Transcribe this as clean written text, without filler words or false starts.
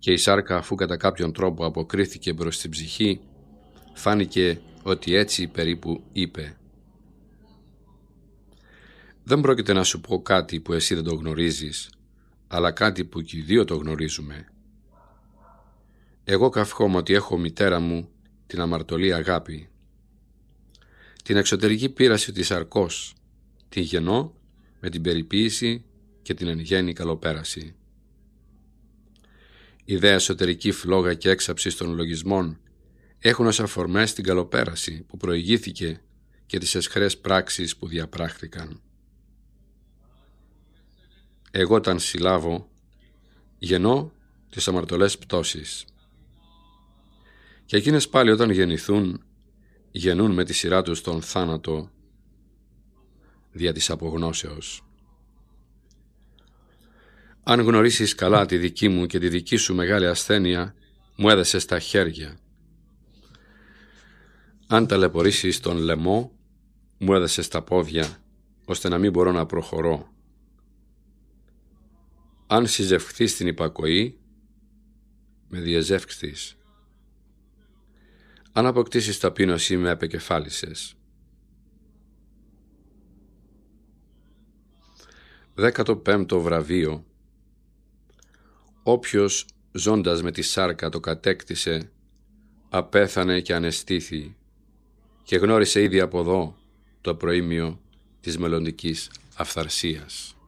και η σάρκα, αφού κατά κάποιον τρόπο αποκρίθηκε προς την ψυχή, φάνηκε ότι έτσι περίπου είπε: «Δεν πρόκειται να σου πω κάτι που εσύ δεν το γνωρίζεις, αλλά κάτι που και οι δύο το γνωρίζουμε. Εγώ καυχόμαι ότι έχω μητέρα μου την αμαρτωλή αγάπη, την εξωτερική πείραση της σαρκός, την γεννώ με την περιποίηση και την εν γέννη καλοπέραση. Ιδέα εσωτερική φλόγα και έξαψη των λογισμών έχουν ως αφορμές την καλοπέραση που προηγήθηκε και τις αισχρές πράξεις που διαπράχθηκαν. Εγώ όταν συλλάβω, γεννώ τις αμαρτωλές πτώσεις. Και εκείνες πάλι όταν γεννηθούν, γεννούν με τη σειρά τους τον θάνατο δια της απογνώσεως. Αν γνωρίσεις καλά τη δική μου και τη δική σου μεγάλη ασθένεια, μου έδεσες τα χέρια. Αν ταλαιπωρήσεις τον λαιμό, μου έδεσες τα πόδια, ώστε να μην μπορώ να προχωρώ. Αν συζευχθείς την υπακοή, με διεζεύξεις. Αν αποκτήσεις ταπείνωση, με επεκεφάλισες. 15ο βραβείο. Όποιος ζώντας με τη σάρκα το κατέκτησε, απέθανε και αναισθήθη και γνώρισε ήδη από εδώ το προήμιο της μελλοντικής αυθαρσίας.